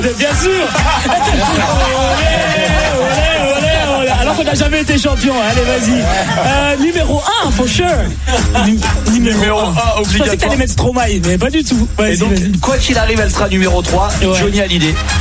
Bien sûr. Alors qu'on n'a jamais été champion. Allez, vas-y. Numéro 1, for sure. Numéro 1, obligatoire. Je pensais que t'allais mettre Stromae, mais pas du tout. Et donc, quoi qu'il arrive, elle sera numéro 3. Ouais. Johnny Hallyday.